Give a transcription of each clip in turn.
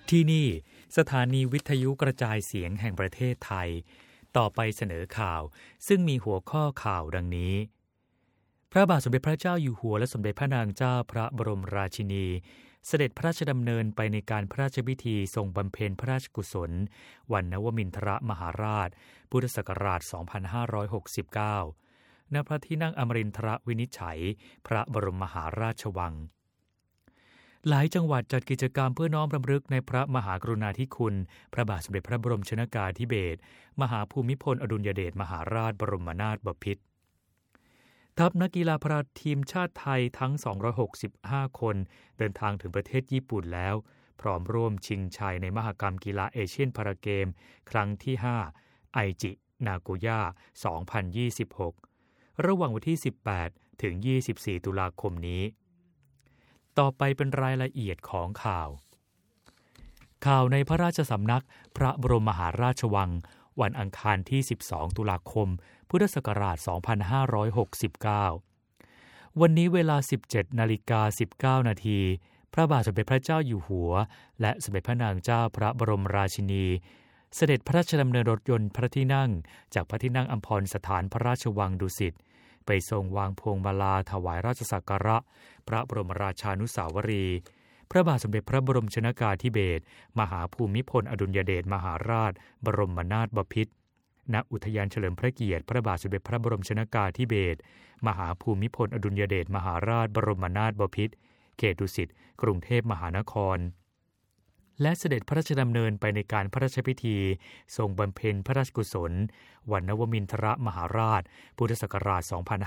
ที่นี่สถานีวิทยุกระจายเสียงแห่งประเทศไทยต่อไปเสนอข่าวซึ่งมีหัวข้อข่าวดังนี้พระบาทสมเด็จพระเจ้าอยู่หัวและสมเด็จพระนางเจ้าพระบรมราชินีเสด็จพระราชดำเนินไปในการพระราชพิธีทรงบำเพ็ญพระราชกุศลวันนวมินทรมหาราชพุทธศักราช 2569 ณ พระที่นั่งอมรินทรวินิจฉัยพระบรมมหาราชวังหลายจังหวัดจัดกิจกรรมเพื่อน้อมรำลึกในพระมหากรุณาธิคุณพระบาทสมเด็จพระบรมชนกาธิเบศรมหาภูมิพลอดุลยเดชมหาราชบรมนาถบพิตรทัพนักกีฬาพาราทีมชาติไทยทั้ง265คนเดินทางถึงประเทศญี่ปุ่นแล้วพร้อมร่วมชิงชัยในมหกรรมกีฬาเอเชียนพาราเกมครั้งที่5ไอจินาโกย่า2026ระหว่างวันที่18ถึง24ตุลาคมนี้ต่อไปเป็นรายละเอียดของข่าวในพระราชสำนักพระบรมมหาราชวังวันอังคารที่12ตุลาคมพุทธศักราช 2569 วันนี้เวลา 17:19 นาทีพระบาทสมเด็จพระเจ้าอยู่หัวและสมเด็จพระนางเจ้าพระบรมราชินีเสด็จพระราชดำเนินรถยนต์พระที่นั่งจากพระที่นั่งอัมพรสถานพระราชวังดุสิตไปทรงวางพวงมาลาถวายราชสักการะพระบรมราชานุสาวรีย์พระบาทสมเด็จพระบรมชนกาธิเบศรมหาภูมิพลอดุลยเดชมหาราชบรมนาถบพิตรณอุทยานเฉลิมพระเกียรติพระบาทสมเด็จพระบรมชนกาธิเบศรมหาภูมิพลอดุลยเดชมหาราชบรมนาถบพิตรเขตดุสิตกรุงเทพมหานครและเสด็จพระราชดำเนินไปในการพระราชพิธีทรงบำเพ็ญพระราชกุศลวันนวมินทรมหาราชพุทธศักราช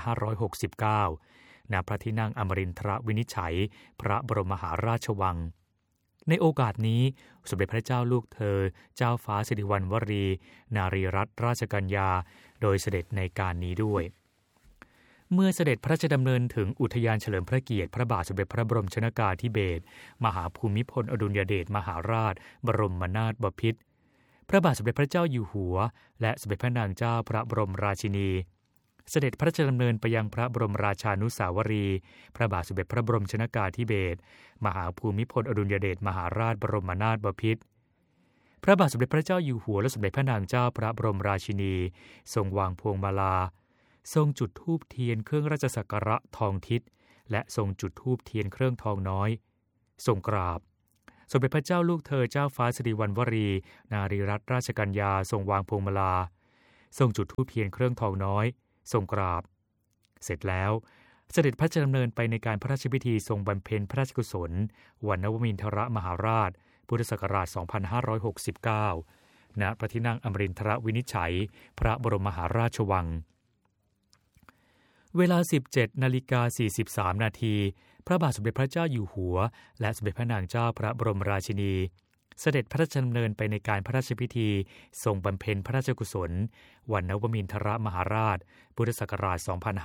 2569 ณ พระที่นั่งอมรินทรวินิจฉัยพระบรมมหาราชวังในโอกาสนี้สมเด็จพระเจ้าลูกเธอเจ้าฟ้าสิริวัณวรีนารีรัตนราชกัญญาโดยเสด็จในการนี้ด้วยเมื่อเสด็จพระราชดำเนินถึงอุทยานเฉลิมพระเกียรติพระบาทสมเด็จพระบรมชนกาธิเบศรมหาภูมิพลอดุลยเดชมหาราชบรมนาถบพิตรพระบาทสมเด็จพระเจ้าอยู่หัวและสมเด็จพระนางเจ้าพระบรมราชินีเสด็จพระราชดำเนินไปยังพระบรมราชานุสาวรีย์พระบาทสมเด็จพระบรมชนกาธิเบศรมหาภูมิพลอดุลยเดชมหาราชบรมนาถบพิตรพระบาทสมเด็จพระเจ้าอยู่หัวและสมเด็จพระนางเจ้าพระบรมราชินีทรงวางพวงมาลาทรงจุดธูปเทียนเครื่องราชสักการะทองทิศและทรงจุดธูปเทียนเครื่องทองน้อยทรงกราบสมเด็จพระเจ้าลูกเธอเจ้าฟ้าสิริวัณวรีนารีรัตนราชกัญญาทรงวางพวงมาลาทรงจุดธูปเทียนเครื่องทองน้อยทรงกราบเสร็จแล้วเสด็จพระราชดำเนินไปในการพระราชพิธีทรงบำเพ็ญพระราชกุศลวันนวมินทรมหาราชพุทธศักราช 2569 ณ พระที่นั่งอมรินทรวินิจฉัยพระบรมมหาราชวังเวลา 17:43 นาทีพระบาทสมเด็จพระเจ้าอยู่หัวและสมเด็จพระนางเจ้าพระบรมราชินีเสด็จพระราชดำเนินไปในการพระราชพิธีทรงบำเพ็ญพระราชกุศลวันนวมินทรมหาราชพุทธศักราช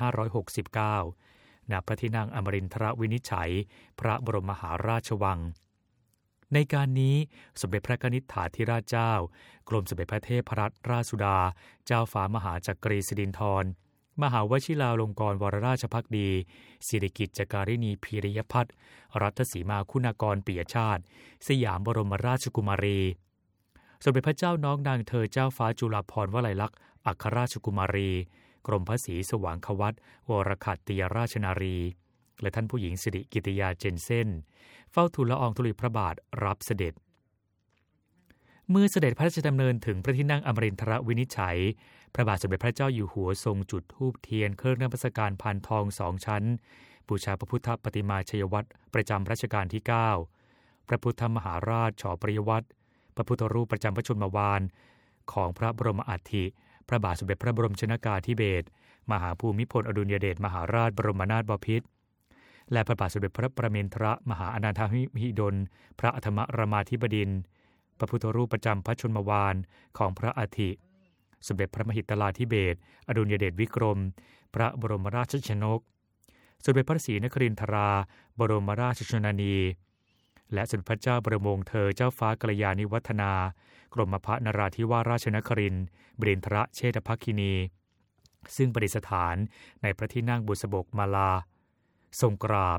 2569 ณ พระที่นั่งอมรินทรวินิจฉัยพระบรมมหาราชวังในการนี้สมเด็จพระกนิษฐาธิราชเจ้ากรมสมเด็จพระเทพรัตนราชสุดาเจ้าฟ้ามหาจักรีสิรินธรมหาวชิราลงกรณ์วรราชภักดีสิริกิติ์การิณีพีริยพัฒน์รัตสีมาคุณากรปิยชาติสยามบรมราชกุมารีสมเด็จพระเจ้าน้องนางเธอเจ้าฟ้าจุฬาภรณ์วลัยลักษณ์อัครราชกุมารีกรมพระศรีสว่างควัตรวรขัตติยราชนารีและท่านผู้หญิงสิริกิติยาเจนเซ่นเฝ้าทูลละอองธุลีพระบาทรับเสด็จเมื่อเสด็จพระราชดำเนินถึงพระที่นั่งอมรินทรวินิจฉัยพระบาทสมเด็จพระเจ้าอยู่หัวทรงจุดธูปเทียนเครื่องนมัสการพานทอง2 ชั้นบูชาพระพุทธปฏิมาชัยวัตรประจำรัชกาลที่9พระพุทธมหาราชฉปริยวัตรพระพุทธรูปประจำพระชนมวาลของพระบรมอัฐิพระบาทสมเด็จพระบรมชนกาธิเบศรมหาภูมิพลอดุลยเดชมหาราชบรมนาถบพิตรและพระบาทสมเด็จพระประเมนทรมหาอนันทมหิดลพระอัฐมรามาธิบดินทร์พระพุทธรูปประจำพระชนมวาลของพระอัฐิสมเด็จพระมหิดลาธิเบศรอดุลยเดชวิกรมพระบรมราชชนกสมเด็จพระศรีนครินทราบรมราชชนนีและสมเด็จพระเจ้าบรมวงศ์เธอเจ้าฟ้ากัลยาณิวัฒนากรมพระนราธิวาสราชนครินทร์บดินทรเชษฐภักคินี ซึ่งประดิษฐานในพระที่นั่งบุษบกมาลาทรงกราบ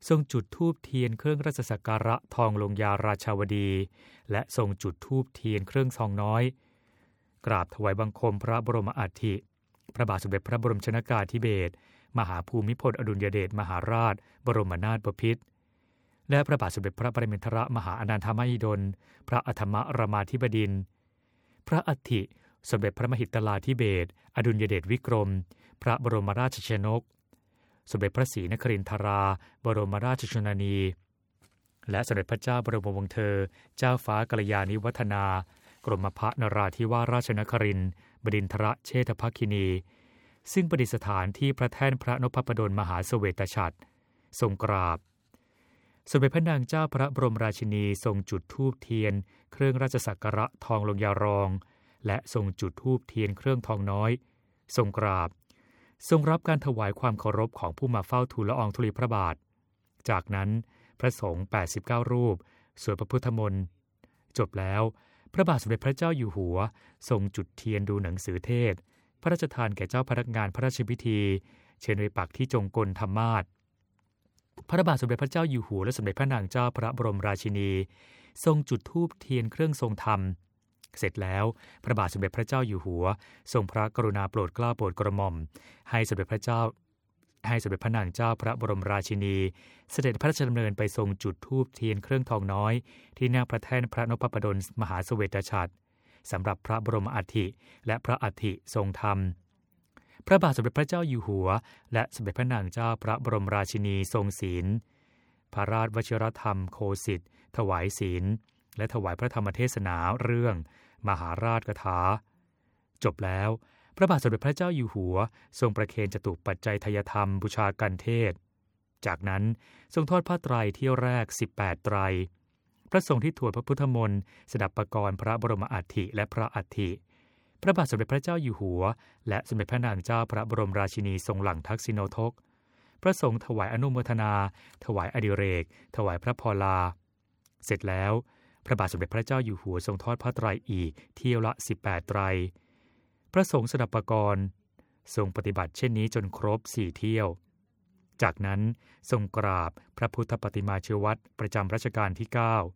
ทรงจุดธูปเทียนเครื่องราชสักการะทองลงยาราชาวดีและทรงจุดธูปเทียนเครื่องทองน้อยกราบถวายบังคมพระบรมอัฐิพระบาทสมเด็จพระบรมชนกาธิเบศรมหาภูมิพลอดุลยเดชมหาราชบรมนาถบพิตรและพระบาทสมเด็จพระปรมินทรมหาอนันทมหิดลพระอัฏฐมรามาธิบดินทร์พระอัฐิสมเด็จพระมหิตลาธิเบศรอดุลยเดชวิกรมพระบรมราชชนกสมเด็จพระศรีนครินทราบรมราชชนนีและสมเด็จพระเจ้าบรมวงศ์เธอเจ้าฟ้ากัลยาณิวัฒนากรมพระนราธิวาสราชนครินทร์บดินทรเชษฐภคินีซึ่งประดิษฐานที่พระแท่นพระนพปดลมหาเสวตฉัตรทรงกราบสมเด็จพระนางเจ้าพระบรมราชินีทรงจุดธูปเทียนเครื่องราชสักการะทองลงยารองและทรงจุดธูปเทียนเครื่องทองน้อยทรงกราบทรงรับการถวายความเคารพของผู้มาเฝ้าทูลละอองธุลีพระบาทจากนั้นพระสงฆ์89รูปสวดพระพุทธมนต์จบแล้วพระบาทสมเด็จพระเจ้าอยู่หัวทรงจุดเทียนดูหนังสือเทศพระราชทานแก่เจ้าพนักงานพระราชพิธีเชิญไปปักที่จงกลธรรมาสน์พระบาทสมเด็จพระเจ้าอยู่หัวและสมเด็จพระนางเจ้าพระบรมราชินีทรงจุดธูปเทียนเครื่องทรงธรรมเสร็จแล้วพระบาทสมเด็จพระเจ้าอยู่หัวทรงพระกรุณาโปรดเกล้าโปรดกระหม่อมให้สมเด็จพระนางเจ้าพระบรมราชินีเสด็จพระราชดำเนินไปทรงจุดธูปเทียนเครื่องทองน้อยที่หน้าพระแท่นพระนพปดลมหาเสวตฉัตรสำหรับพระบรมอัฐิและพระอัฐิทรงธรรมพระบาทสมเด็จพระเจ้าอยู่หัวและสมเด็จพระนางเจ้าพระบรมราชินีทรงศีลพระราชวชิรธรรมโคสิทธิ์ถวายศีลและถวายพระธรรมเทศนาเรื่องมหาราชกถาจบแล้วพระบาทสมเด็จพระเจ้าอยู่หัวทรงประเคนจตุปัจจัยทายธรรมบูชากันเทศจากนั้นทรงทอดผ้าไตรเที่ยวแรก18ไตรพระสงฆ์ที่ถวายพระพุทธมนต์สดับประกรณ์พระบรมอัฐิและพระอัฐิพระบาทสมเด็จพระเจ้าอยู่หัวและสมเด็จพระนางเจ้าพระบรมราชินีทรงหลั่งทักษิโนทกพระสงฆ์ถวายอนุโมทนาถวายอดิเรกถวายพระพรลาเสร็จแล้วพระบาทสมเด็จพระเจ้าอยู่หัวทรงทอดผ้าไตรอีกเที่ยวละ18ไตรพระสงฆ์สดับประกรณ์ทรงปฏิบัติเช่นนี้จนครบ4เที่ยวจากนั้นทรงกราบพระพุทธปฏิมาเชวัตรประจำรัชกาลที่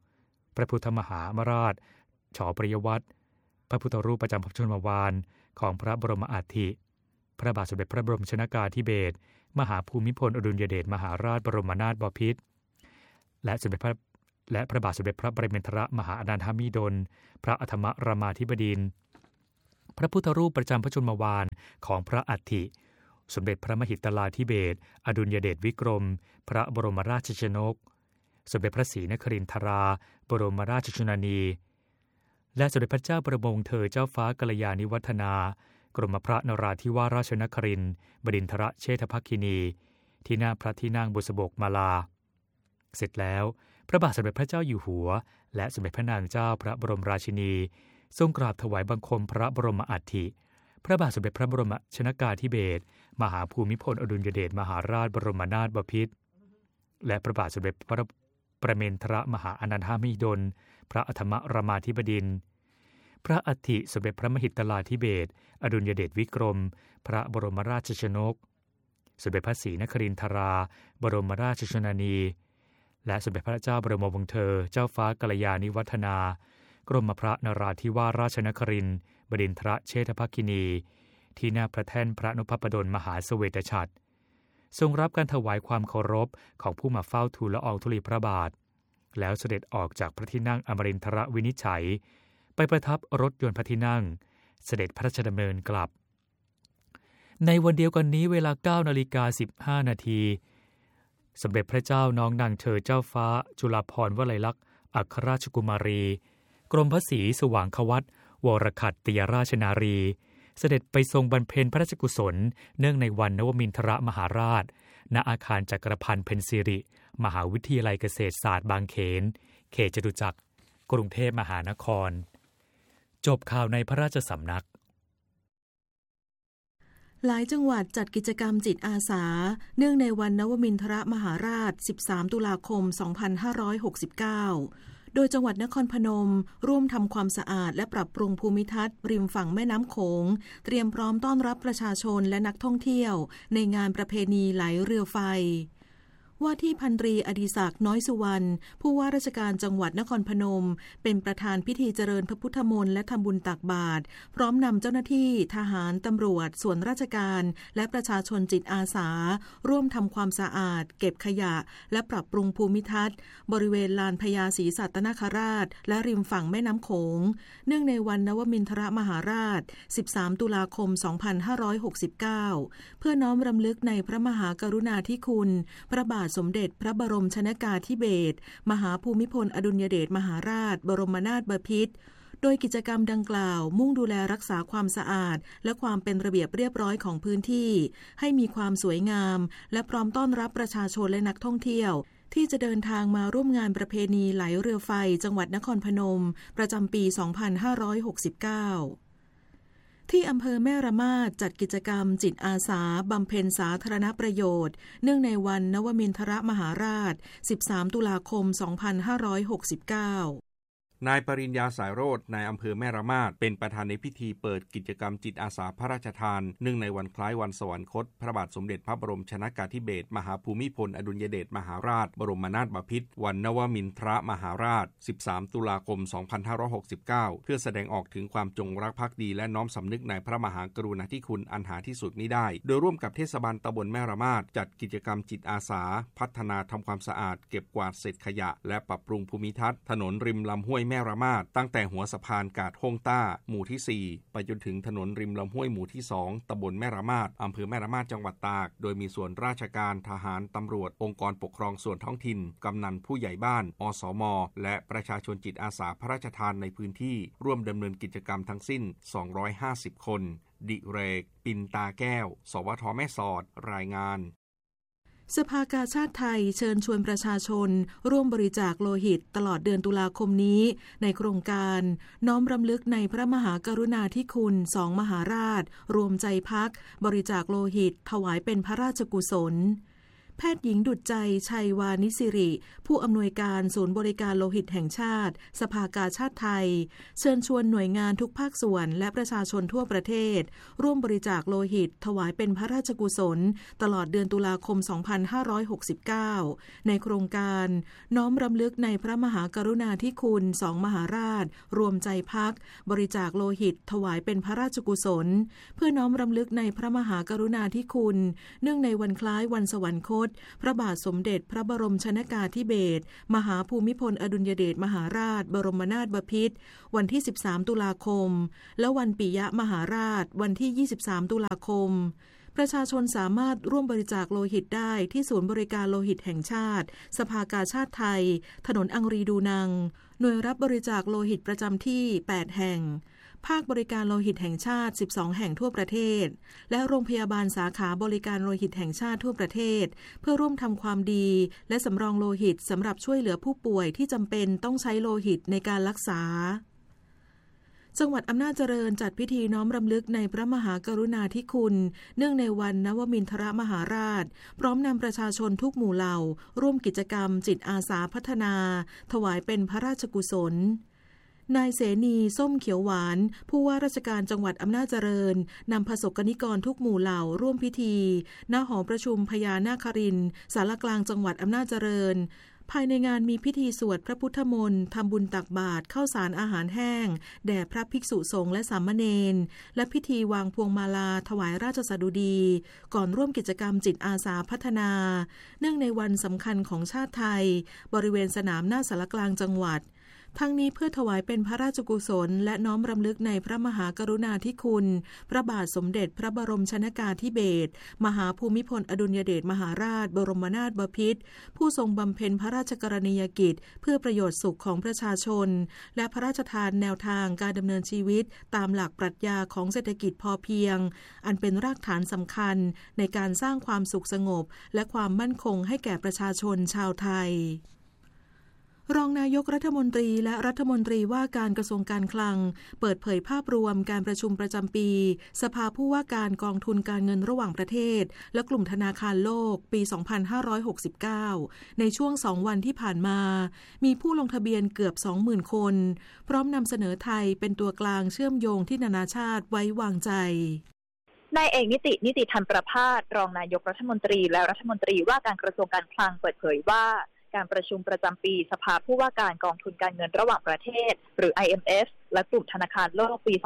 9พระพุทธมหามราชฉปริยวัตรพระพุทธรูปประจำพระชนมวาลของพระบรมอัฐิพระบาทสมเด็จพระบรมชนกาธิเบศรมหาภูมิพลอดุลยเดชมหาราชบรมนาถบพิตรและพระบาทสมเด็จพระปรมินทรมหาอนันทมหิดลพระอัฏฐมรามาธิบดินทร์พระพุทธรูปประจำพระชนมวาลของพระอัฐิสมเด็จพระมหิตลาธิเบศรอดุลยเดชวิกรมพระบรมราชชนกสมเด็จพระศรีนครินทราบรมราชชนนีและสมเด็จพระเจ้าบรมวงศ์เธอเจ้าฟ้ากัลยาณิวัฒนากรมพระนราธิวาสราชนครินทร์บดินทรเชษฐภคินีที่หน้าพระที่นั่งบุษบกมาลาเสร็จแล้วพระบาทสมเด็จพระเจ้าอยู่หัวและสมเด็จพระนางเจ้าพระบรมราชินีทรงกราบถวายบังคมพระบรมอัฐิพระบาทสมเด็จพระบรมชนกาธิเบศรมหาภูมิพลอดุลยเดชมหาราชบรมนาถบพิตรและพระบาทสมเด็จพระปรมินทรมหาอนันทมหิดลพระอัฏฐมรามาธิบดินทร์พระอัฐิสมเด็จพระมหิตลาธิเบศรอดุลยเดชวิกรมพระบรมราชชนกสมเด็จพระศรีนครินทราบรมราชชนนีและสมเด็จพระเจ้าบรมวงศ์เธอเจ้าฟ้ากัลยาณิวัฒนากรมพระนราธิวาสราชนครินทร์บดินทรเชษฐภคินีที่หน้าพระแท่นพระนพปดลมหาเสวตฉัตรทรงรับการถวายความเคารพของผู้มาเฝ้าทูลละอองธุลีพระบาทแล้วเสด็จออกจากพระที่นั่งอมรินทรวินิจฉัยไปประทับรถยนต์พระที่นั่งเสด็จพระราชดำเนินกลับในวันเดียวกันนี้เวลา 9:15 น.สมเด็จพระเจ้าน้องนางเธอเจ้าฟ้าจุฬาภรณ์วลัยลักษณ์อัครราชกุมารีกรมพระศรีสว่างควัตรวรคัตติยราชนารีเสด็จไปทรงบำเพ็ญพระราชกุศลเนื่องในวันนวมินทรมหาราชณอาคารจักรพันธ์เพ็ญศิริมหาวิทยาลัยเกษตรศาสตร์บางเขนเขตจตุจักรกรุงเทพมหานครจบข่าวในพระราชสำนักหลายจังหวัดจัดกิจกรรมจิตอาสาเนื่องในวันนวมินทรมหาราช13ตุลาคม2569โดยจังหวัดนครพนมร่วมทำความสะอาดและปรับปรุงภูมิทัศน์ริมฝั่งแม่น้ำโขงเตรียมพร้อมต้อนรับประชาชนและนักท่องเที่ยวในงานประเพณีไหลเรือไฟว่าที่พันตรีอดิศักดิ์น้อยสุวรรณผู้ว่าราชการจังหวัดนครพนมเป็นประธานพิธีเจริญพระพุทธมนต์และทำบุญตักบาตรพร้อมนำเจ้าหน้าที่ทหารตำรวจส่วนราชการและประชาชนจิตอาสาร่วมทำความสะอาดเก็บขยะและปรับปรุงภูมิทัศน์บริเวณลานพญาศรีสัตนคราชและริมฝั่งแม่น้ำโขงเนื่องในวันนวมินทรมหาราช13ตุลาคม2569เพื่อน้อมรำลึกในพระมหากรุณาธิคุณพระบาทสมเด็จพระบรมชนกาธิเบศรมหาภูมิพลอดุลยเดชมหาราชบรมนาถบพิตรโดยกิจกรรมดังกล่าวมุ่งดูแลรักษาความสะอาดและความเป็นระเบียบเรียบร้อยของพื้นที่ให้มีความสวยงามและพร้อมต้อนรับประชาชนและนักท่องเที่ยวที่จะเดินทางมาร่วมงานประเพณีไหลเรือไฟจังหวัดนครพนมประจำปี 2569ที่อำเภอแม่ระมาดจัดกิจกรรมจิตอาสาบำเพ็ญสาธารณประโยชน์เนื่องในวันนวมินทรมหาราช13ตุลาคม2569 นายปริญญาสายโรจน์นายอำเภอแม่ระมาดเป็นประธานในพิธีเปิดกิจกรรมจิตอาสาพระราชทานเนื่องในวันคล้ายวันสวรรคตพระบาทสมเด็จพระบรมชนกาธิเบศรมหาภูมิพลอดุลยเดชมหาราชบรมนาถบพิตรวันนวมินทรมหาราช13ตุลาคม2569เพื่อแสดงออกถึงความจงรักภักดีและน้อมสำนึกในพระมหากรุณาธิคุณอันหาที่สุดมิได้โดยร่วมกับเทศบาลตำบลแม่ระมาดจัดกิจกรรมจิตอาสาพัฒนาทำความสะอาดเก็บกวาดเศษขยะและปรับปรุงภูมิทัศน์ถนนริมลำห้วยแม่ระมาดตั้งแต่หัวสะพานกาดฮ่งต้าหมู่ที่4ไปจนถึงถนนริมลำห้วยหมู่ที่2ตำบลแม่ระมาดอำเภอแม่ระมาดจังหวัดตากโดยมีส่วนราชการทหารตำรวจองค์กรปกครองส่วนท้องถิ่นกำนันผู้ใหญ่บ้านอสมและประชาชนจิตอาสาพระราชทานในพื้นที่ร่วมดำเนินกิจกรรมทั้งสิ้น250คนดิเรกปินตาแก้วสวทแม่สอดรายงานสภากาชาดไทยเชิญชวนประชาชนร่วมบริจาคโลหิตตลอดเดือนตุลาคมนี้ในโครงการน้อมรำลึกในพระมหากรุณาธิคุณ2มหาราชรวมใจพักบริจาคโลหิตถวายเป็นพระราชกุศลแพทย์หญิงดุจใจชัยวานิสิริผู้อำนวยการศูนย์บริการโลหิตแห่งชาติสภากาชาดไทยเชิญชวนหน่วยงานทุกภาคส่วนและประชาชนทั่วประเทศร่วมบริจาคโลหิตถวายเป็นพระราชกุศลตลอดเดือนตุลาคม2569ในโครงการน้อมรำลึกในพระมหากรุณาธิคุณ2มหาราชรวมใจพักบริจาคโลหิตถวายเป็นพระราชกุศลเพื่อน้อมรำลึกในพระมหากรุณาธิคุณเนื่องในวันคล้ายวันสวรรคตพระบาทสมเด็จพระบรมชนกาธิเบศรมหาภูมิพลอดุลยเดชมหาราชบรมนาถบพิตรวันที่13ตุลาคมและวันปิยมหาราชวันที่23ตุลาคมประชาชนสามารถร่วมบริจาคโลหิตได้ที่ศูนย์บริการโลหิตแห่งชาติสภากาชาดไทยถนนอังรีดูนังหน่วยรับบริจาคโลหิตประจำที่8แห่งภาคบริการโลหิตแห่งชาติ12แห่งทั่วประเทศและโรงพยาบาลสาขาบริการโลหิตแห่งชาติทั่วประเทศเพื่อร่วมทำความดีและสำรองโลหิตสำหรับช่วยเหลือผู้ป่วยที่จำเป็นต้องใช้โลหิตในการรักษาจังหวัดอำนาจเจริญจัดพิธีน้อมรำลึกในพระมหากรุณาธิคุณเนื่องในวันนวมินทรมหาราชพร้อมนำประชาชนทุกหมู่เหล่าร่วมกิจกรรมจิตอาสาพัฒนาถวายเป็นพระราชกุศลนายเสนีส้มเขียวหวานผู้ว่าราชการจังหวัดอำนาจเจริญนำประสบกนิกรทุกหมู่เหล่าร่วมพิธีณหอประชุมพญานาครินทร์ศาลากลางจังหวัดอำนาจเจริญภายในงานมีพิธีสวดพระพุทธมนต์ทำบุญตักบาตรข้าวสารอาหารแห้งแด่พระภิกษุสงฆ์และสามเณรและพิธีวางพวงมาลาถวายราชสดุดีก่อนร่วมกิจกรรมจิตอาสาพัฒนาเนื่องในวันสำคัญของชาติไทยบริเวณสนามหน้าศาลากลางจังหวัดทั้งนี้เพื่อถวายเป็นพระราชกุศลและน้อมรำลึกในพระมหากรุณาธิคุณพระบาทสมเด็จพระบรมชนกาธิเบศรมหาภูมิพลอดุลยเดชมหาราชบรมนาถบพิตรผู้ทรงบำเพ็ญพระราชกรณียกิจเพื่อประโยชน์สุขของประชาชนและพระราชทานแนวทางการดำเนินชีวิตตามหลักปรัชญาของเศรษฐกิจพอเพียงอันเป็นรากฐานสำคัญในการสร้างความสุขสงบและความมั่นคงให้แก่ประชาชนชาวไทยรองนายกรัฐมนตรีและรัฐมนตรีว่าการกระทรวงการคลังเปิดเผยภาพรวมการประชุมประจำปีสภาผู้ว่าการกองทุนการเงินระหว่างประเทศและกลุ่มธนาคารโลกปี 2569 ในช่วง2วันที่ผ่านมามีผู้ลงทะเบียนเกือบ 20,000 คนพร้อมนำเสนอไทยเป็นตัวกลางเชื่อมโยงที่นานาชาติไว้วางใจนายเอกนิติธรรมประภาสรองนายกรัฐมนตรีและรัฐมนตรีว่าการกระทรวงการคลังเปิดเผยว่าการประชุมประจำปีสภาผู้ว่าการกองทุนการเงินระหว่างประเทศหรือ IMF และกลุ่มธนาคารโลกปี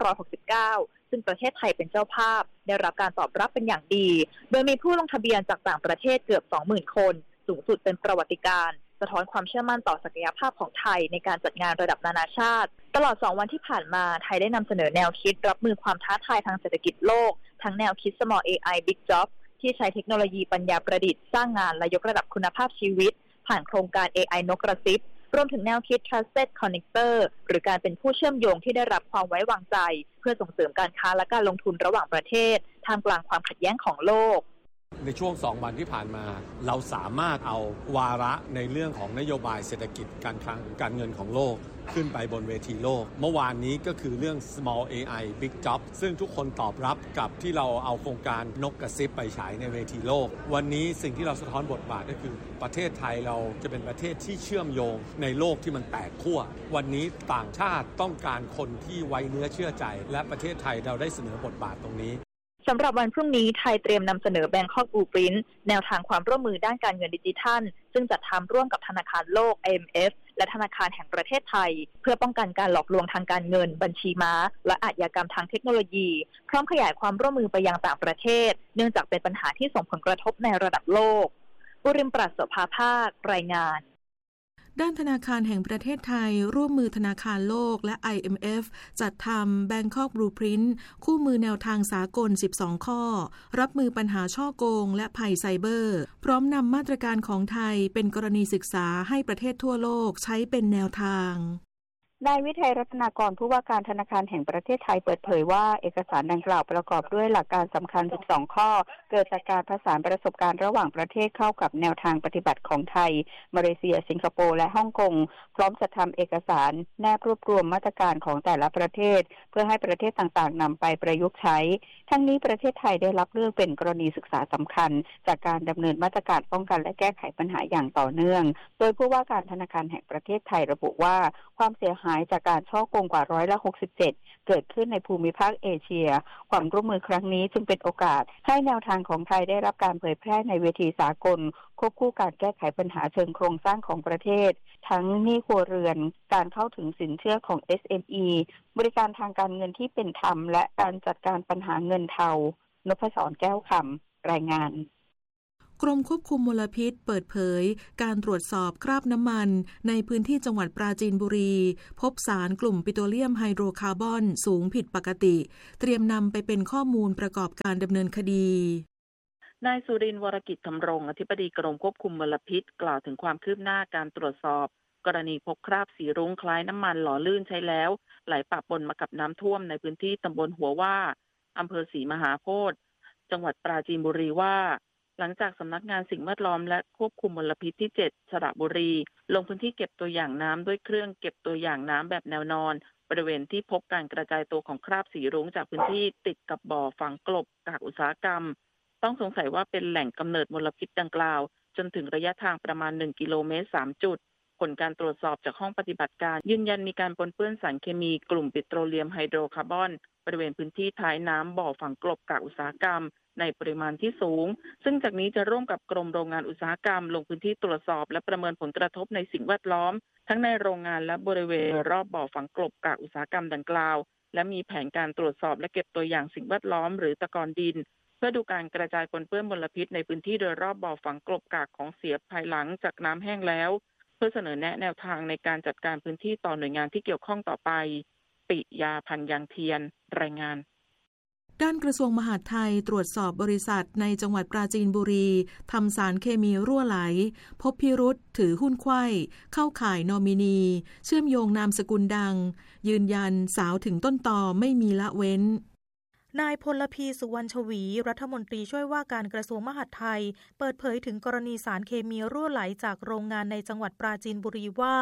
2569 ซึ่งประเทศไทยเป็นเจ้าภาพได้รับการตอบรับเป็นอย่างดีโดยมีผู้ลงทะเบียนจากต่างประเทศเกือบ 20,000 คนสูงสุดเป็นประวัติการณ์สะท้อนความเชื่อมั่นต่อศักยภาพของไทยในการจัดงานระดับนานาชาติตลอด2วันที่ผ่านมาไทยได้นำเสนอแนวคิดรับมือความท้าทายทางเศรษฐกิจโลกทั้งแนวคิด Small AI Big Job ที่ใช้เทคโนโลยีปัญญาประดิษฐ์สร้างงานและยกระดับคุณภาพชีวิตผ่านโครงการ AI นกกระซิบรวมถึงแนวคิด Trusted Connector หรือการเป็นผู้เชื่อมโยงที่ได้รับความไว้วางใจเพื่อส่งเสริมการค้าและการลงทุนระหว่างประเทศท่ามกลางความขัดแย้งของโลกในช่วง2วันที่ผ่านมาเราสามารถเอาวาระในเรื่องของนโยบายเศรษฐกิจการคลังการเงินของโลกขึ้นไปบนเวทีโลกเมื่อวานนี้ก็คือเรื่อง Small AI Big Job ซึ่งทุกคนตอบรับกับที่เราเอาโครงการนกกระซิบไปฉายในเวทีโลกวันนี้สิ่งที่เราสะท้อนบทบาทก็คือประเทศไทยเราจะเป็นประเทศที่เชื่อมโยงในโลกที่มันแตกขั้ววันนี้ต่างชาติต้องการคนที่ไว้เนื้อเชื่อใจและประเทศไทยเราได้เสนอบทบาทตรงนี้สำหรับวันพรุ่งนี้ไทยเตรียมนำเสนอ Bangkok Blueprint แนวทางความร่วมมือด้านการเงินดิจิทัลซึ่งจัดทำร่วมกับธนาคารโลก IMF และธนาคารแห่งประเทศไทยเพื่อป้องกันการหลอกลวงทางการเงินบัญชีม้าและอาชญากรรมทางเทคโนโลยีพร้อมขยายความร่วมมือไปยังต่างประเทศเนื่องจากเป็นปัญหาที่ส่งผลกระทบในระดับโลกบุริมปราศโสภาภาครายงานด้านธนาคารแห่งประเทศไทยร่วมมือธนาคารโลกและ IMF จัดทำ Bangkok Blueprint คู่มือแนวทางสากล 12 ข้อรับมือปัญหาฉ้อโกงและภัยไซเบอร์พร้อมนำมาตรการของไทยเป็นกรณีศึกษาให้ประเทศทั่วโลกใช้เป็นแนวทางนายวิทัยรัตนากรผู้ว่าการธนาคารแห่งประเทศไทยเปิดเผยว่าเอกสารดังกล่าวประกอบด้วยหลักการสำคัญ12ข้อเกิดจากการผสานประสบการณ์ระหว่างประเทศเข้ากับแนวทางปฏิบัติของไทยมาเลเซียสิงคโปร์และฮ่องกงพร้อมจัดทำเอกสารแนบรวบรวมมาตรการของแต่ละประเทศเพื่อให้ประเทศต่างๆนำไปประยุกต์ใช้ทั้งนี้ประเทศไทยได้รับเลือกเป็นกรณีศึกษาสำคัญจากการดำเนินมาตรการป้องกันและแก้ไขปัญหาอย่างต่อเนื่องโดยผู้ว่าการธนาคารแห่งประเทศไทยระบุว่าความเสียหายจากการฉ้อโกงกว่า67%เกิดขึ้นในภูมิภาคเอเชียความร่วมมือครั้งนี้จึงเป็นโอกาสให้แนวทางของไทยได้รับการเผยแพร่ในเวทีสากลควบคู่การแก้ไขปัญหาเชิงโครงสร้างของประเทศทั้งหนี้ครัวเรือนการเข้าถึงสินเชื่อของ SME บริการทางการเงินที่เป็นธรรมและการจัดการปัญหาเงินเทานพศรแก้วคำรายงานกรมควบคุมมลพิษเปิดเผยการตรวจสอบคราบน้ำมันในพื้นที่จังหวัดปราจีนบุรีพบสารกลุ่มปิโตรเลียมไฮโดรคาร์บอนสูงผิดปกติเตรียมนำไปเป็นข้อมูลประกอบการดำเนินคดีนายสุรินทร์วรกิจธำรงอธิบดีกรมควบคุมมลพิษกล่าวถึงความคืบหน้าการตรวจสอบกรณีพบคราบสีรุ้งคล้ายน้ำมันหล่อลื่นใช้แล้วไหลปะปนมากับน้ำท่วมในพื้นที่ตำบลหัวว่าอำเภอศรีมหาโพธิ์จังหวัดปราจีนบุรีว่าหลังจากสำนักงานสิ่งแวดล้อมและควบคุมมลพิษที่7สระบุรีลงพื้นที่เก็บตัวอย่างน้ำด้วยเครื่องเก็บตัวอย่างน้ำแบบแนวนอนบริเวณที่พบการกระจายตัวของคราบสีรุ้งจากพื้นที่ติดกับบ่อฝังกลบกากอุตสาหกรรมต้องสงสัยว่าเป็นแหล่งกำเนิดมลพิษดังกล่าวจนถึงระยะทางประมาณ1กิโลเมตร3จุดผลการตรวจสอบจากห้องปฏิบัติการยืนยันมีการปนเปื้อนสารเคมีกลุ่มปิโตรเลียมไฮโดรคาร์บอนบริเวณพื้นที่ท้ายน้ำบ่อฝังกลบกากอุตสาหกรรมในปริมาณที่สูงซึ่งจากนี้จะร่วมกับกรมโรงงานอุตสาหกรรมลงพื้นที่ตรวจสอบและประเมินผลกระทบในสิ่งแวดล้อมทั้งในโรงงานและบริเวณรอบบ่อฝังกลบกากอุตสาหกรรมดังกล่าวและมีแผนการตรวจสอบและเก็บตัวอย่างสิ่งแวดล้อมหรือตะกอนดินเพื่อดูการกระจายปนเปื้อนมลพิษในพื้นที่โดยรอบบ่อฝังกลบกากของเสียภายหลังจากน้ำแห้งแล้วเพื่อเสนอแนะแนวทางในการจัดการพื้นที่ต่อหน่วยงานที่เกี่ยวข้องต่อไปปิยาพันธ์ยางเทียนรายงานด้านกระทรวงมหาดไทยตรวจสอบบริษัทในจังหวัดปราจีนบุรีทำสารเคมีรั่วไหลพบพิรุธถือหุ้นไขว้เข้าข่ายนอมินีเชื่อมโยงนามสกุลดังยืนยันสาวถึงต้นตอไม่มีละเว้นนายพลพีสุวรรณชวีรัฐมนตรีช่วยว่าการกระทรวงมหาดไทยเปิดเผยถึงกรณีสารเคมีรั่วไหลจากโรงงานในจังหวัดปราจีนบุรีว่า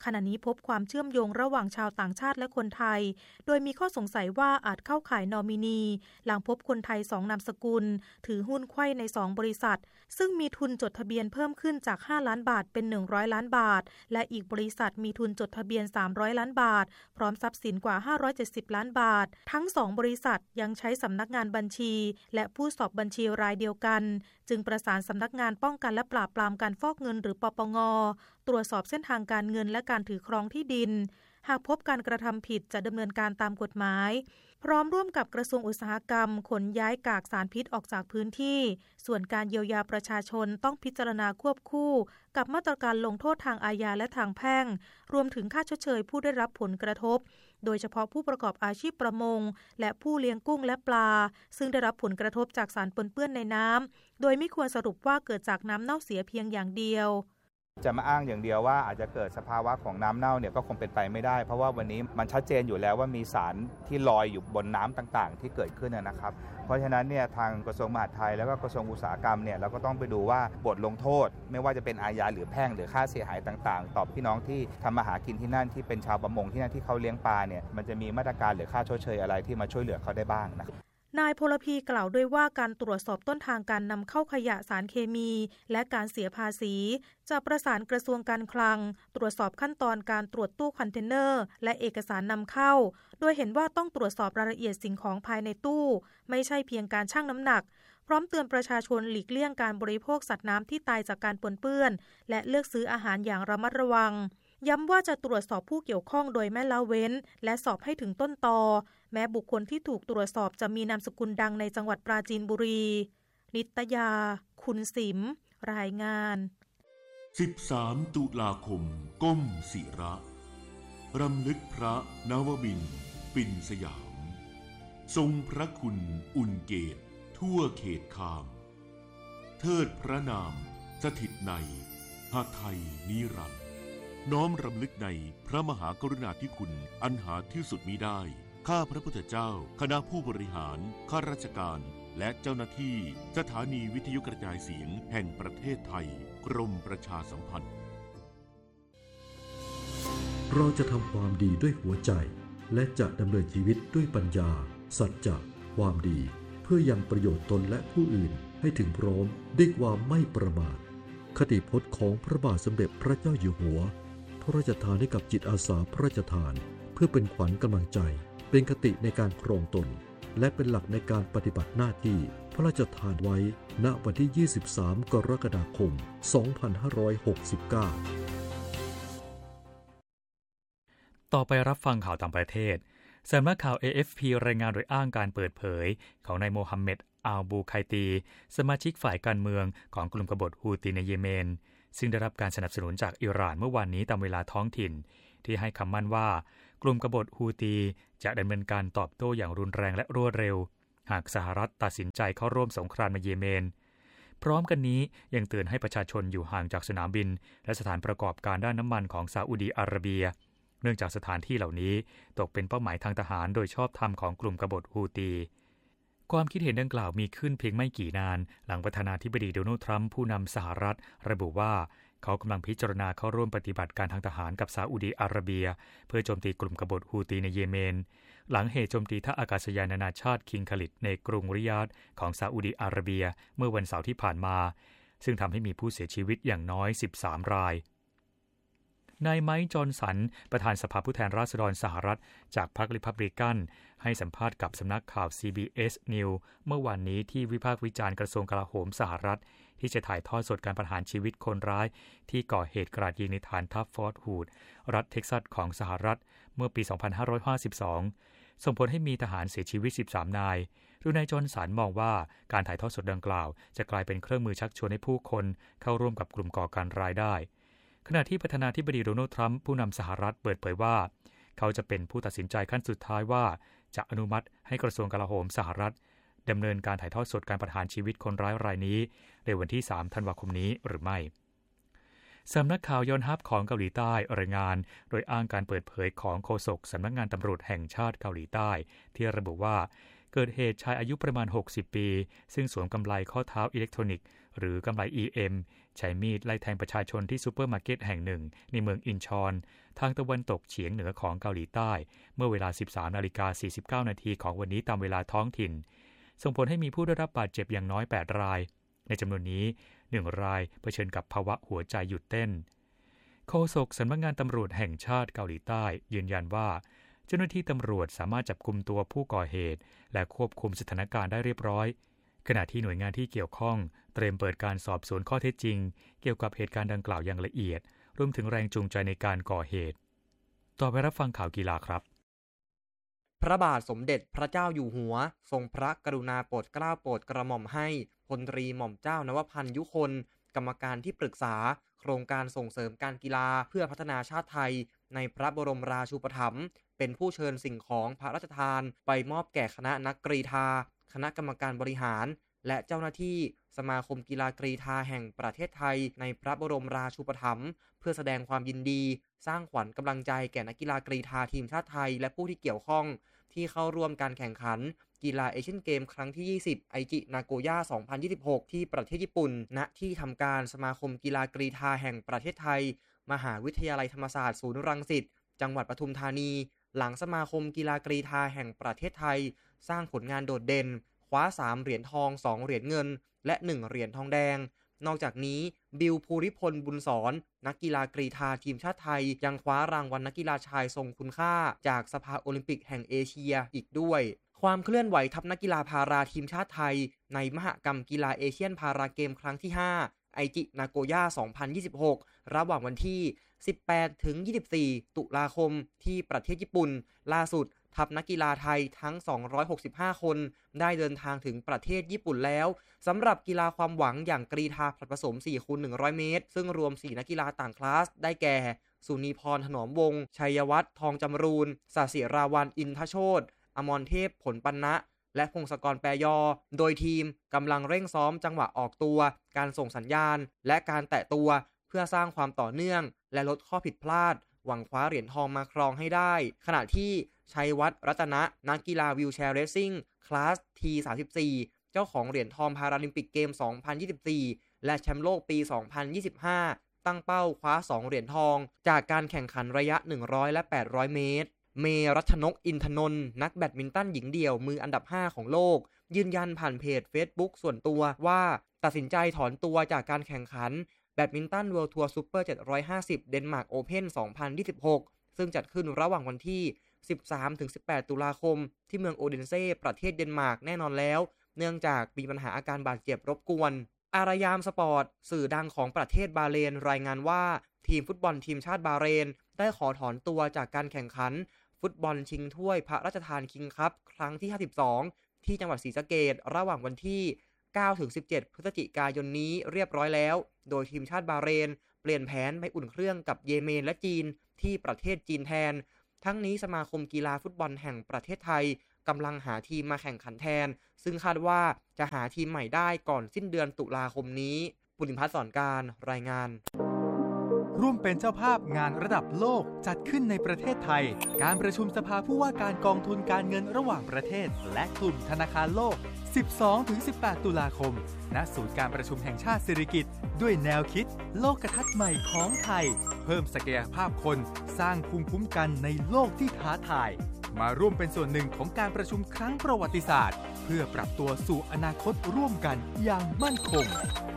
ขณะนี้พบความเชื่อมโยงระหว่างชาวต่างชาติและคนไทยโดยมีข้อสงสัยว่าอาจเข้าข่ายนอมินีหลังพบคนไทย2นามสกุลถือหุ้นไขว้ใน2บริษัทซึ่งมีทุนจดทะเบียนเพิ่มขึ้นจาก5ล้านบาทเป็น100ล้านบาทและอีกบริษัทมีทุนจดทะเบียน300ล้านบาทพร้อมทรัพย์สินกว่า570ล้านบาททั้ง2บริษัทยังใช้สำนักงานบัญชีและผู้สอบบัญชีรายเดียวกันจึงประสานสำนักงานป้องกันและปราบปรามการฟอกเงินหรือปปง.ตรวจสอบเส้นทางการเงินและการถือครองที่ดินหากพบการกระทำผิดจะดำเนินการตามกฎหมายพร้อมร่วมกับกระทรวงอุตสาหกรรมขนย้ายกากสารพิษออกจากพื้นที่ส่วนการเยียวยาประชาชนต้องพิจารณาควบคู่กับมาตรการลงโทษทางอาญาและทางแพ่งรวมถึงค่าชดเชยผู้ได้รับผลกระทบโดยเฉพาะผู้ประกอบอาชีพประมงและผู้เลี้ยงกุ้งและปลาซึ่งได้รับผลกระทบจากสารปนเปื้อนในน้ำโดยไม่ควรสรุปว่าเกิดจากน้ำเน่าเสียเพียงอย่างเดียวจะมาอ้างอย่างเดียวว่าอาจจะเกิดสภาวะของน้ำเน่าเนี่ยก็คงเป็นไปไม่ได้เพราะว่าวันนี้มันชัดเจนอยู่แล้วว่ามีสารที่ลอยอยู่บนน้ำต่างๆที่เกิดขึ้นนะครับเพราะฉะนั้นเนี่ยทางกระทรวงมหาดไทยแล้วก็กระทรวงอุตสาหกรรมเนี่ยเราก็ต้องไปดูว่าบทลงโทษไม่ว่าจะเป็นอาญาหรือแพ่งหรือค่าเสียหายต่างๆต่อพี่น้องที่ทำมาหากินที่นั่นที่เป็นชาวประมงที่นั่นที่เขาเลี้ยงปลาเนี่ยมันจะมีมาตรการหรือค่าชดเชยอะไรที่มาช่วยเหลือเขาได้บ้างนะครับนายพลพีกล่าวด้วยว่าการตรวจสอบต้นทางการนำเข้าขยะสารเคมีและการเสียภาษีจะประสานกระทรวงการคลังตรวจสอบขั้นตอนการตรวจตู้คอนเทนเนอร์และเอกสารนำเข้าโดยเห็นว่าต้องตรวจสอบรายละเอียดสิ่งของภายในตู้ไม่ใช่เพียงการชั่งน้ำหนักพร้อมเตือนประชาชนหลีกเลี่ยงการบริโภคสัตว์น้ำที่ตายจากการปนเปื้อนและเลือกซื้ออาหารอย่างระมัดระวังย้ำว่าจะตรวจสอบผู้เกี่ยวข้องโดยไม่ละเว้นและสอบให้ถึงต้นตอแม้บุคคลที่ถูกตรวจสอบจะมีนามสกุลดังในจังหวัดปราจีนบุรีนิตยาคุณสิมรายงาน 13 ตุลาคมก้มศิระรำลึกพระนวมินทร์ปิ่นสยามทรงพระคุณอุ่นเกตทั่วเขตคามเทิดพระนามสถิตในหไทยนิรันดร์น้อมรำลึกในพระมหากรุณาธิคุณอันหาที่สุดมิได้ข้าพระพุทธเจ้าคณะผู้บริหารข้าราชการและเจ้าหน้าที่สถานีวิทยุกระจายเสียงแห่งประเทศไทยกรมประชาสัมพันธ์เราจะทำความดีด้วยหัวใจและจะดำเนินชีวิตด้วยปัญญาสัจจะความดีเพื่อยังประโยชน์ตนและผู้อื่นให้ถึงพร้อมด้วยความไม่ประมาทคติพจน์ของพระบาทสมเด็จพระเจ้าอยู่หัวพระราชทานให้กับจิตอาสาพระราชทานเพื่อเป็นขวัญกำลังใจเป็นคติในการครองตนและเป็นหลักในการปฏิบัติหน้าที่พระราชทานไว้ณวันที่ 23 กรกฎาคม 2569 ต่อไปรับฟังข่าวต่างประเทศสำนักข่าว AFP รายงานโดยอ้างการเปิดเผยของนายโมฮัมเหม็ด อัลบูไคตีสมาชิกฝ่ายการเมืองของกลุ่มกบฏฮูตีในเยเมนซึ่งได้รับการสนับสนุนจากอิหร่านเมื่อวานนี้ตามเวลาท้องถิ่นที่ให้คำมั่นว่ากลุ่มกบฏฮูตีจะดำเนินการตอบโต้อย่างรุนแรงและรวดเร็วหากสหรัฐตัดสินใจเข้าร่วมสงครามในเยเมนพร้อมกันนี้ยังเตือนให้ประชาชนอยู่ห่างจากสนามบินและสถานประกอบการด้านน้ำมันของซาอุดีอาระเบียเนื่องจากสถานที่เหล่านี้ตกเป็นเป้าหมายทางทหารโดยชอบธรรมของกลุ่มกบฏฮูตีความคิดเห็นดังกล่าวมีขึ้นเพียงไม่กี่นานหลังประธานาธิบดีโดนัลด์ทรัมป์ผู้นำสหรัฐระบุว่าเขากำลังพิจารณาเข้าร่วมปฏิบัติการทางทหารกับซาอุดีอาระเบียเพื่อโจมตีกลุ่มกบฏฮูตีในเยเมนหลังเหตุโจมตีท่าอากาศยานนานาชาติคิงคาลิดในกรุงริยาดของซาอุดีอาระเบียเมื่อวันเสาร์ที่ผ่านมาซึ่งทำให้มีผู้เสียชีวิตอย่างน้อย13รายนายไมค์จอห์นสันประธานสภาผู้แทนราษฎรสหรัฐจากพรรคริพับลิกันให้สัมภาษณ์กับสำนักข่าว CBS News เมื่อวานนี้ที่วิพากษ์วิจารณ์กระทรวงกลาโหมสหรัฐที่จะถ่ายทอดสดการประหารชีวิตคนร้ายที่ก่อเหตุกราดยิงในฐานทัพฟอร์ตฮูดรัฐเท็กซัสของสหรัฐเมื่อปี 2552 ส่งผลให้มีทหารเสียชีวิต13นายโดยนายจอห์นสันมองว่าการถ่ายทอดสดดังกล่าวจะกลายเป็นเครื่องมือชักชวนให้ผู้คนเข้าร่วมกับกลุ่มก่อการร้ายได้ขณะที่ประธานาธิบดีโดนัลด์ทรัมป์ผู้นำสหรัฐเปิดเผยว่าเขาจะเป็นผู้ตัดสินใจขั้นสุดท้ายว่าจะอนุมัติให้กระทรวงกลาโหมสหรัฐดำเนินการถ่ายทอดสดการประหารชีวิตคนร้ายรายนี้ในวันที่3ธันวาคมนี้หรือไม่สำนักข่าวยอนฮับของเกาหลีใต้รายงานโดยอ้างการเปิดเผยของโฆษกสำนักงานตำรวจแห่งชาติเกาหลีใต้ที่ระบุว่าเกิดเหตุชายอายุประมาณ60ปีซึ่งสวมกำไลข้อเท้าอิเล็กทรอนิกส์หรือกำไล EM ใช้มีดไล่แทงประชาชนที่ซูเปอร์มาร์เก็ตแห่งหนึ่งในเมืองอินชอนทางตะวันตกเฉียงเหนือของเกาหลีใต้เมื่อเวลา 13:49 นาทีของวันนี้ตามเวลาท้องถิ่นส่งผลให้มีผู้ได้รับบาดเจ็บอย่างน้อย8รายในจำนวนนี้1รายเผชิญกับภาวะหัวใจหยุดเต้นโฆษกสำนักงานตำรวจแห่งชาติเกาหลีใต้ยืนยันว่าเจ้าหน้าที่ตำรวจสามารถจับกุมตัวผู้ก่อเหตุและควบคุมสถานการณ์ได้เรียบร้อยขณะที่หน่วยงานที่เกี่ยวข้องเตรียมเปิดการสอบสวนข้อเท็จจริงเกี่ยวกับเหตุการณ์ดังกล่าวอย่างละเอียดรวมถึงแรงจูงใจในการก่อเหตุต่อไปรับฟังข่าวกีฬาครับพระบาทสมเด็จพระเจ้าอยู่หัวทรงพระกรุณาโปรดเกล้าโปรดกระหม่อมให้พลตรีหม่อมเจ้านวพันธ์ยุคนกรรมการที่ปรึกษาโครงการส่งเสริมการกีฬาเพื่อพัฒนาชาติไทยในพระบรมราชูปถัมภ์เป็นผู้เชิญสิ่งของพระราชทานไปมอบแก่คณะนักกรีฑาคณะกรรมการบริหารและเจ้าหน้าที่สมาคมกีฬากรีฑาแห่งประเทศไทยในพระบรมราชูปถัมภ์เพื่อแสดงความยินดีสร้างขวัญกำลังใจแก่นักกีฬากรีฑาทีมชาติไทยและผู้ที่เกี่ยวข้องที่เข้าร่วมการแข่งขันกีฬาเอเชียนเกมครั้งที่20ไอจินาโกย่า2026ที่ประเทศญี่ปุ่นณที่ทำการสมาคมกีฬากรีฑาแห่งประเทศไทยมหาวิทยาลัยธรรมศาสตร์ศูนย์รังสิตจังหวัดปทุมธานีหลังสมาคมกีฬากรีฑาแห่งประเทศไทยสร้างผลงานโดดเด่นคว้า3เหรียญทอง2เหรียญเงินและ1เหรียญทองแดงนอกจากนี้บิลภูริพลบุญสอนนักกีฬากรีฑาทีมชาติไทยยังคว้ารางวัลนักกีฬาชายทรงคุณค่าจากสภาโอลิมปิกแห่งเอเชียอีกด้วยความเคลื่อนไหวทัพนักกีฬาพาราทีมชาติไทยในมหกรรมกีฬาเอเชียนพาราเกมครั้งที่5ไอจินาโกย่า2026ระหว่างวันที่18ถึง24ตุลาคมที่ประเทศญี่ปุ่นล่าสุดทัพนักกีฬาไทยทั้ง265คนได้เดินทางถึงประเทศญี่ปุ่นแล้วสำหรับกีฬาความหวังอย่างกรีฑาผลัดผสม 4x100 เมตรซึ่งรวม4นักกีฬาต่างคลาสได้แก่สุนีพรถนอมวงศ์ชัยวัฒน์ทองจำรูนศศิราวัลย์อินทโชติอมรเทพผลปันนะและพงศกรแปรยอโดยทีมกำลังเร่งซ้อมจังหวะออกตัวการส่งสัญญาณและการแตะตัวเพื่อสร้างความต่อเนื่องและลดข้อผิดพลาดหวังคว้าเหรียญทองมาครองให้ได้ขณะที่ชัยวัฒน์รัตนะนักกีฬาวีลแชร์เรซซิ่งคลาส T34 เจ้าของเหรียญทองพาราลิมปิกเกม 2024 และแชมป์โลกปี 2025 ตั้งเป้าคว้า2เหรียญทองจากการแข่งขันระยะ100และ800เมตรเมรัชนกอินทนนท์นักแบดมินตันหญิงเดี่ยวมืออันดับ5ของโลกยืนยันผ่านเพจ Facebook ส่วนตัวว่าตัดสินใจถอนตัวจากการแข่งขันแบดมินตัน World Tour Super 750 เดนมาร์กโอเพ่น 2026 ซึ่งจัดขึ้นระหว่างวันที่ 13-18 ตุลาคมที่เมืองโอเดนเซ่ประเทศเดนมาร์กแน่นอนแล้วเนื่องจากมีปัญหาอาการบาดเจ็บรบกวนอารยามสปอร์ตสื่อดังของประเทศบาห์เรนรายงานว่าทีมฟุตบอลทีมชาติบาห์เรนได้ขอถอนตัวจากการแข่งขันฟุตบอลชิงถ้วยพระราชทานคิงส์คัพครั้งที่52ที่จังหวัดศรีสะเกษระหว่างวันที่ 9-17 พฤศจิกายนนี้เรียบร้อยแล้วโดยทีมชาติบาห์เรนเปลี่ยนแผนไปอุ่นเครื่องกับเยเมนและจีนที่ประเทศจีนแทนทั้งนี้สมาคมกีฬาฟุตบอลแห่งประเทศไทยกำลังหาทีมมาแข่งขันแทนซึ่งคาดว่าจะหาทีมใหม่ได้ก่อนสิ้นเดือนตุลาคมนี้ปุณิพัฒน์สอนการรายงานร่วมเป็นเจ้าภาพงานระดับโลกจัดขึ้นในประเทศไทยการประชุมสภาผู้ว่าการกองทุนการเงินระหว่างประเทศและกลุ่มธนาคารโลก 12-18 ตุลาคมณศูนย์การประชุมแห่งชาติสิริกิติ์ด้วยแนวคิดโลกทัศน์ใหม่ของไทยเพิ่มศักยภาพคนสร้างภูมิคุ้มกันในโลกที่ท้าทายมาร่วมเป็นส่วนหนึ่งของการประชุมครั้งประวัติศาสตร์เพื่อปรับตัวสู่อนาคตร่วมกันอย่างมั่นคง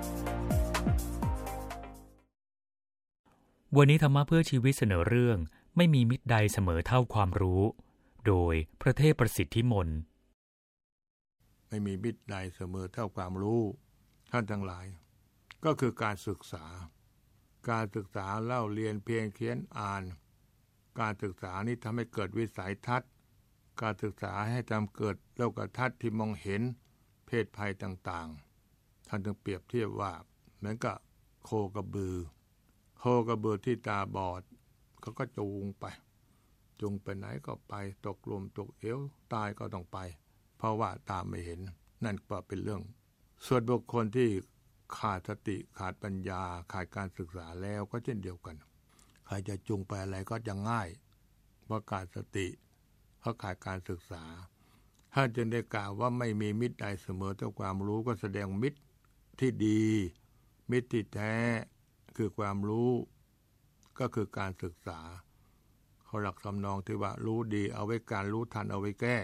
วันนี้ธรรมะเพื่อชีวิตเสนอเรื่องไม่มีมิตรใดเสมอเท่าความรู้โดยพระเทพประสิทธิมนต์ไม่มีมิตรใดเสมอเท่าความรู้ท่านทั้งหลายก็คือการศึกษาเล่าเรียนเพียงเขียนอ่านการศึกษานี้ทำให้เกิดวิสัยทัศน์การศึกษาให้ทำเกิดโลกทัศน์ที่มองเห็นเพศภัยต่างๆท่านจึงเปรียบเทียบว่าเหมือนกับโคกระบือที่ตาบอดเขาก็จูงไปไหนก็ไปตกลมตกเหวตายก็ต้องไปเพราะว่าตาไม่เห็นนั่นก็เป็นเรื่องส่วนบุคคลที่ขาดสติขาดปัญญาขาดการศึกษาแล้วก็เช่นเดียวกันใครจะจูงไปอะไรก็จะง่ายเพราะขาดสติเพราะขาดการศึกษาถ้าจึงได้กล่าวว่าไม่มีมิตรใดเสมอเท่าความรู้ก็แสดงมิตรที่ดีมิตรที่แท้คือความรู้ก็คือการศึกษาเขาหลักทำนองที่ว่ารู้ดีเอาไว้การรู้ทันเอาไว้แก้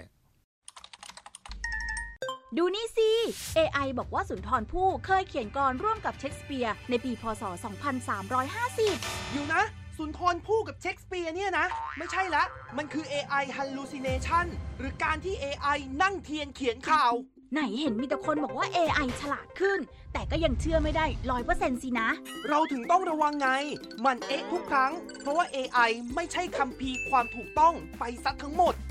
ดูนี่สิ AI บอกว่าสุนทรภู่เคยเขียนกลร่วมกับเชคสเปียร์ในปีพ.ศ. 2350 อยู่นะสุนทรภู่กับเชคสเปียร์เนี่ยนะไม่ใช่ละมันคือ AI hallucination หรือการที่ AI นั่งเทียนเขียนข่าวไหนเห็นมีแต่คนบอกว่า AI ฉลาดขึ้นแต่ก็ยังเชื่อไม่ได้ 100% สินะเราถึงต้องระวังไงมันทุกครั้งเพราะว่า AI ไม่ใช่คัมภีร์ความถูกต้องไปซะทั้งหมด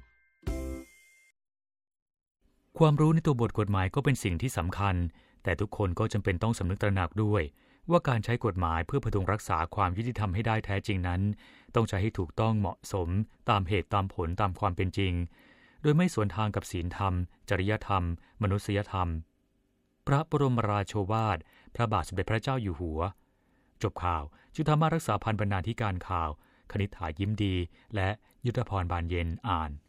ความรู้ในตัวบทกฎหมายก็เป็นสิ่งที่สำคัญแต่ทุกคนก็จำเป็นต้องสำนึกตระหนักด้วยว่าการใช้กฎหมายเพื่อพดุงรักษาความยุติธรรมให้ได้แท้จริงนั้นต้องใช้ให้ถูกต้องเหมาะสมตามเหตุตามผลตามความเป็นจริงโดยไม่สวนทางกับศีลธรรมจริยธรรมมนุษยธรรมพระบรมราโชวาทพระบาทสมเด็จพระเจ้าอยู่หัวจบข่าวจุฑามารักษาพันธ์บรรณาธิการข่าวคณิษฐายิ้มดีและยุทธพรบานเย็นอ่าน